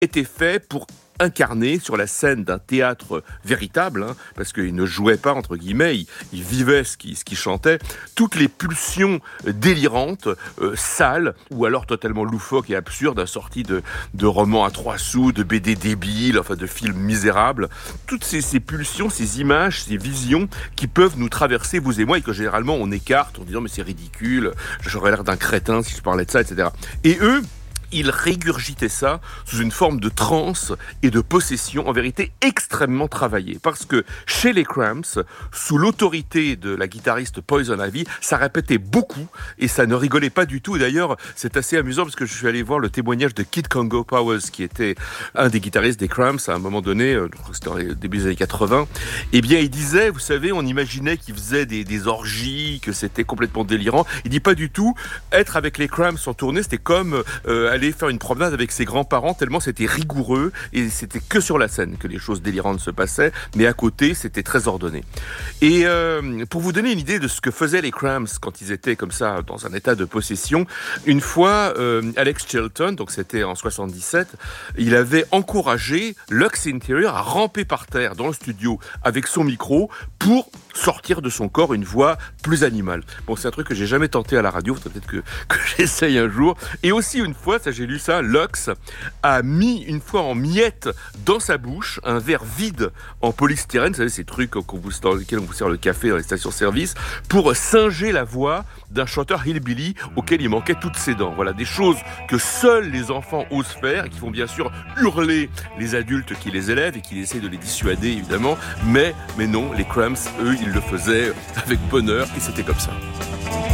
était fait pour incarner sur la scène d'un théâtre véritable, parce qu'il ne jouait pas, entre guillemets, il vivait ce qu'il chantait, toutes les pulsions délirantes, sales, ou alors totalement loufoques et absurdes, assorties de romans à 3 sous, de BD débiles, enfin de films misérables. Toutes ces pulsions, ces images, ces visions qui peuvent nous traverser, vous et moi, et que généralement on écarte en disant « mais c'est ridicule, j'aurais l'air d'un crétin si je parlais de ça, etc. » Et eux, ils régurgitaient ça sous une forme de transe et de possession, en vérité extrêmement travaillée. Parce que chez les Cramps, sous l'autorité de la guitariste Poison Ivy, ça répétait beaucoup et ça ne rigolait pas du tout. Et d'ailleurs, c'est assez amusant parce que je suis allé voir le témoignage de Kid Congo Powers, qui était un des guitaristes des Cramps à un moment donné, je crois que c'était au début des années 80. Eh bien, il disait, vous savez, on imaginait qu'il faisait des orgies, que c'était complètement délirant. Il dit pas du tout. Être avec les Cramps en tournée, c'était comme aller faire une promenade avec ses grands-parents, tellement c'était rigoureux et c'était que sur la scène que les choses délirantes se passaient, mais à côté c'était très ordonné. Et pour vous donner une idée de ce que faisaient les Cramps quand ils étaient comme ça dans un état de possession, une fois Alex Chilton, donc c'était en 77, il avait encouragé Lux Interior à ramper par terre dans le studio avec son micro pour sortir de son corps une voix plus animale. Bon, c'est un truc que j'ai jamais tenté à la radio, peut-être que j'essaye un jour. Et aussi une fois, ça j'ai lu ça, Lux a mis une fois en miettes dans sa bouche un verre vide en polystyrène, vous savez ces trucs dans lesquels on vous sert le café dans les stations-service, pour singer la voix d'un chanteur hillbilly auquel il manquait toutes ses dents. Voilà, des choses que seuls les enfants osent faire et qui font bien sûr hurler les adultes qui les élèvent et qui essaient de les dissuader évidemment, mais non, les Cramps, eux, ils le faisaient avec bonheur et c'était comme ça.